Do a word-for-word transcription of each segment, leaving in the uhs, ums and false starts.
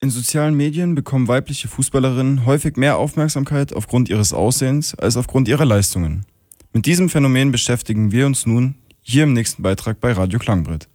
In sozialen Medien bekommen weibliche Fußballerinnen häufig mehr Aufmerksamkeit aufgrund ihres Aussehens als aufgrund ihrer Leistungen. Mit diesem Phänomen beschäftigen wir uns nun hier im nächsten Beitrag bei Radio Klangbrett.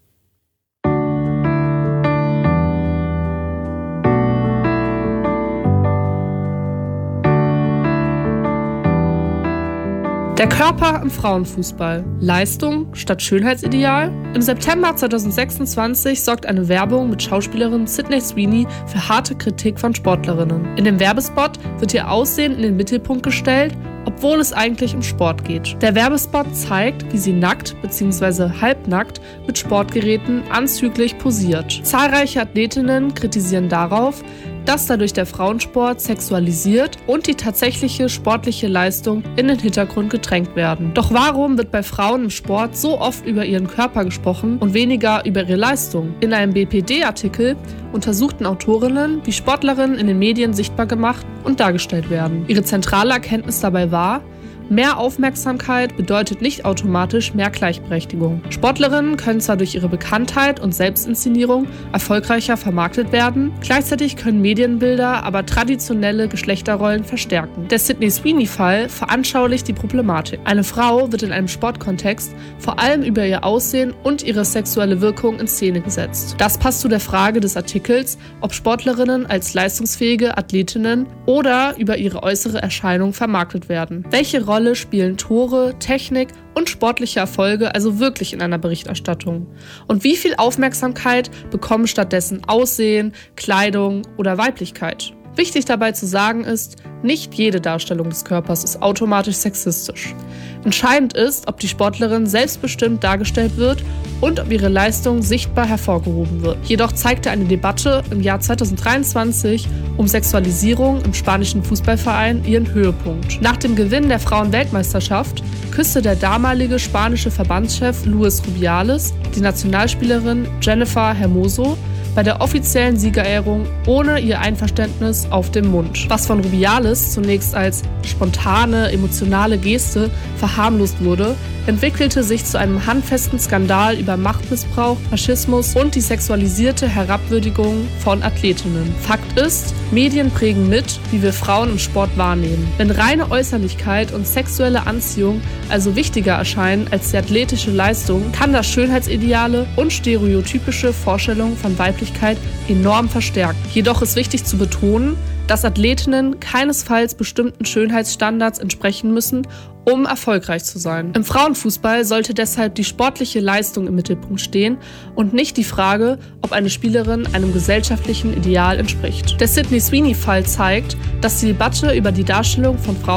Der Körper im Frauenfußball. Leistung statt Schönheitsideal? Im September zweitausendsechsundzwanzig sorgt eine Werbung mit Schauspielerin Sydney Sweeney für harte Kritik von Sportlerinnen. In dem Werbespot wird ihr Aussehen in den Mittelpunkt gestellt, obwohl es eigentlich um Sport geht. Der Werbespot zeigt, wie sie nackt bzw. halbnackt mit Sportgeräten anzüglich posiert. Zahlreiche Athletinnen kritisieren darauf, dass dadurch der Frauensport sexualisiert und die tatsächliche sportliche Leistung in den Hintergrund gedrängt werden. Doch warum wird bei Frauen im Sport so oft über ihren Körper gesprochen und weniger über ihre Leistung? In einem B P D-Artikel untersuchten Autorinnen, wie Sportlerinnen in den Medien sichtbar gemacht und dargestellt werden. Ihre zentrale Erkenntnis dabei war: Mehr Aufmerksamkeit bedeutet nicht automatisch mehr Gleichberechtigung. Sportlerinnen können zwar durch ihre Bekanntheit und Selbstinszenierung erfolgreicher vermarktet werden, gleichzeitig können Medienbilder aber traditionelle Geschlechterrollen verstärken. Der Sydney Sweeney-Fall veranschaulicht die Problematik. Eine Frau wird in einem Sportkontext vor allem über ihr Aussehen und ihre sexuelle Wirkung in Szene gesetzt. Das passt zu der Frage des Artikels, ob Sportlerinnen als leistungsfähige Athletinnen oder über ihre äußere Erscheinung vermarktet werden. Welche Rolle spielen Tore, Technik und sportliche Erfolge also wirklich in einer Berichterstattung? Und wie viel Aufmerksamkeit bekommen stattdessen Aussehen, Kleidung oder Weiblichkeit? Wichtig dabei zu sagen ist, nicht jede Darstellung des Körpers ist automatisch sexistisch. Entscheidend ist, ob die Sportlerin selbstbestimmt dargestellt wird und ob ihre Leistung sichtbar hervorgehoben wird. Jedoch zeigte eine Debatte im Jahr zweitausenddreiundzwanzig um Sexualisierung im spanischen Fußballverein ihren Höhepunkt. Nach dem Gewinn der Frauenweltmeisterschaft küsste der damalige spanische Verbandschef Luis Rubiales die Nationalspielerin Jennifer Hermoso bei der offiziellen Siegerehrung ohne ihr Einverständnis auf dem Mund. Was von Rubiales zunächst als spontane, emotionale Geste verharmlost wurde, entwickelte sich zu einem handfesten Skandal über Machtmissbrauch, Faschismus und die sexualisierte Herabwürdigung von Athletinnen. Fakt ist, Medien prägen mit, wie wir Frauen im Sport wahrnehmen. Wenn reine Äußerlichkeit und sexuelle Anziehung also wichtiger erscheinen als die athletische Leistung, kann das Schönheitsideale und stereotypische Vorstellungen von Weiblichkeit enorm verstärken. Jedoch ist wichtig zu betonen, dass Athletinnen keinesfalls bestimmten Schönheitsstandards entsprechen müssen, um erfolgreich zu sein. Im Frauenfußball sollte deshalb die sportliche Leistung im Mittelpunkt stehen und nicht die Frage, ob eine Spielerin einem gesellschaftlichen Ideal entspricht. Der Sydney Sweeney-Fall zeigt, dass die Debatte über die Darstellung von Frauen